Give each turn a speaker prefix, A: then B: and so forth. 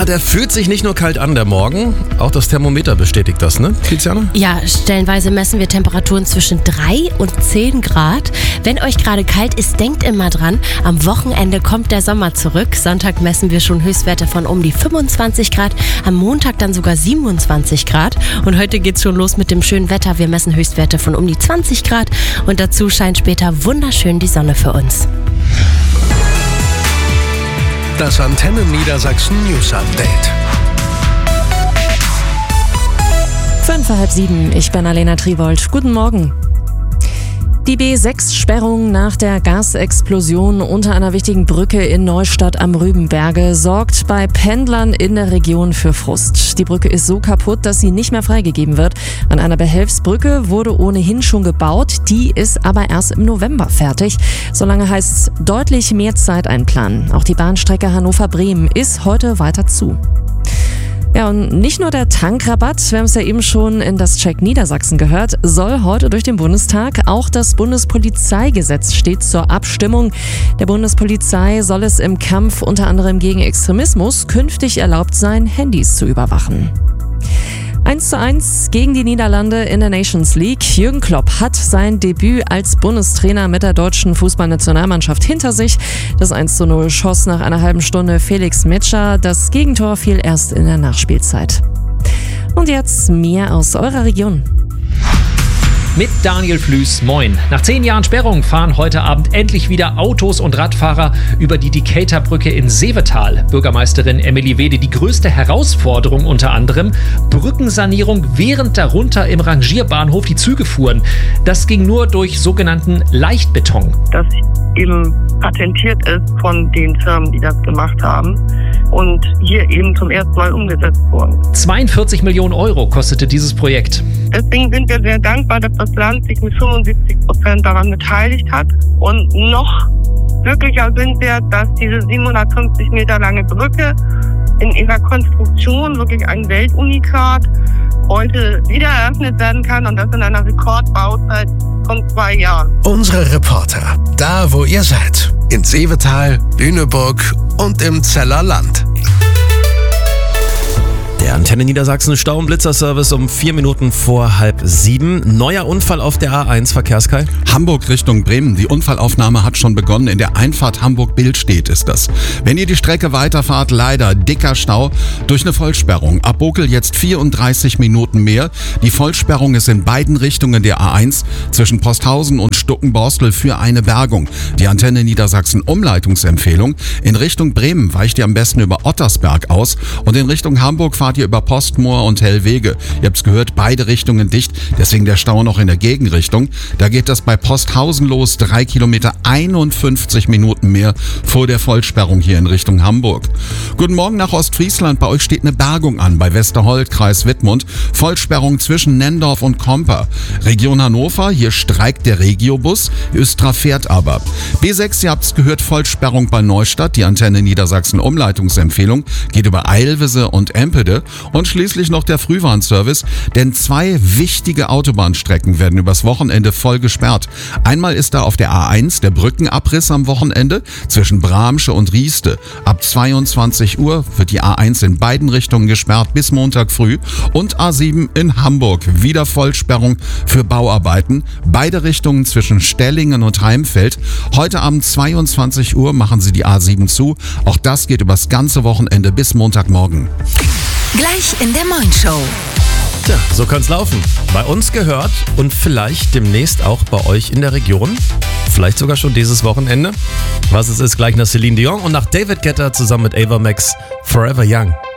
A: der fühlt sich nicht nur kalt an, der Morgen, auch das Thermometer bestätigt das, ne, Tiziana?
B: Ja, stellenweise messen wir Temperaturen zwischen 3 und 10 Grad. Wenn euch gerade kalt ist, denkt immer dran, am Wochenende kommt der Sommer zurück. Sonntag messen wir schon Höchstwerte von um die 25 Grad, am Montag dann sogar 27 Grad. Und heute geht's schon los mit dem schönen Wetter. Wir messen Höchstwerte von um die 20 Grad und dazu scheint später wunderschön die Sonne für uns.
C: Das Antenne Niedersachsen News Update.
D: 6:05, ich bin Alena Triwold. Guten Morgen. Die B6-Sperrung nach der Gasexplosion unter einer wichtigen Brücke in Neustadt am Rübenberge sorgt bei Pendlern in der Region für Frust. Die Brücke ist so kaputt, dass sie nicht mehr freigegeben wird. An einer Behelfsbrücke wurde ohnehin schon gebaut, die ist aber erst im November fertig. Solange heißt es deutlich mehr Zeit einplanen. Auch die Bahnstrecke Hannover-Bremen ist heute weiter zu. Ja, und nicht nur der Tankrabatt, wir haben es ja eben schon in das Check Niedersachsen gehört, soll heute durch den Bundestag. Auch das Bundespolizeigesetz steht zur Abstimmung. Der Bundespolizei soll es im Kampf unter anderem gegen Extremismus künftig erlaubt sein, Handys zu überwachen. 1:1 gegen die Niederlande in der Nations League. Jürgen Klopp hat sein Debüt als Bundestrainer mit der deutschen Fußballnationalmannschaft hinter sich. Das 1:0 schoss nach einer halben Stunde Felix Metscher. Das Gegentor fiel erst in der Nachspielzeit. Und jetzt mehr aus eurer Region.
E: Mit Daniel Flüß, moin. Nach 10 Jahren Sperrung fahren heute Abend endlich wieder Autos und Radfahrer über die Decatur-Brücke in Seevetal. Bürgermeisterin Emily Wede, die größte Herausforderung unter anderem, Brückensanierung, während darunter im Rangierbahnhof die Züge fuhren. Das ging nur durch sogenannten Leichtbeton.
F: Das eben patentiert ist von den Firmen, die das gemacht haben und hier eben zum ersten Mal umgesetzt wurden.
E: 42 Millionen Euro kostete dieses Projekt.
F: Deswegen sind wir sehr dankbar, dass das Land sich mit 75% daran beteiligt hat. Und noch glücklicher sind wir, dass diese 750 Meter lange Brücke in ihrer Konstruktion wirklich ein Weltunikat heute wieder eröffnet werden kann und das in einer Rekordbauzeit von 2 Jahren.
C: Unsere Reporter, da wo ihr seid, in Seevetal, Lüneburg und im Zeller Land.
A: Der Antenne Niedersachsen Stau- und Blitzerservice um 4 Minuten vor 6:30. Neuer Unfall auf der A1, Verkehrskai.
G: Hamburg Richtung Bremen. Die Unfallaufnahme hat schon begonnen. In der Einfahrt Hamburg-Billstedt ist das. Wenn ihr die Strecke weiterfahrt, leider dicker Stau durch eine Vollsperrung. Ab Bokel jetzt 34 Minuten mehr. Die Vollsperrung ist in beiden Richtungen der A1 zwischen Posthausen und Stuckenborstel für eine Bergung. Die Antenne Niedersachsen Umleitungsempfehlung. In Richtung Bremen weicht ihr am besten über Ottersberg aus und in Richtung Hamburg fahrt ihr über Postmoor und Hellwege. Ihr habt es gehört, beide Richtungen dicht, deswegen der Stau noch in der Gegenrichtung. Da geht das bei Posthausen los, 3 Kilometer, 51 Minuten mehr vor der Vollsperrung hier in Richtung Hamburg. Guten Morgen nach Ostfriesland, bei euch steht eine Bergung an, bei Westerholt, Kreis Wittmund. Vollsperrung zwischen Nendorf und Komper. Region Hannover, hier streikt der Regiobus, Östra fährt aber. B6, ihr habt es gehört, Vollsperrung bei Neustadt, die Antenne Niedersachsen Umleitungsempfehlung, geht über Eilwisse und Empede. Und schließlich noch der Frühwarnservice, denn 2 wichtige Autobahnstrecken werden übers Wochenende voll gesperrt. Einmal ist da auf der A1 der Brückenabriss am Wochenende zwischen Bramsche und Rieste. Ab 22 Uhr wird die A1 in beiden Richtungen gesperrt bis Montag früh. Und A7 in Hamburg, wieder Vollsperrung für Bauarbeiten. Beide Richtungen zwischen Stellingen und Heimfeld. Heute Abend 22 Uhr machen sie die A7 zu. Auch das geht übers ganze Wochenende bis Montagmorgen.
H: Gleich in der Morning-Show.
A: Tja, so kann's laufen. Bei uns gehört und vielleicht demnächst auch bei euch in der Region. Vielleicht sogar schon dieses Wochenende. Was es ist, gleich nach Celine Dion und nach David Guetta zusammen mit Ava Max, Forever Young.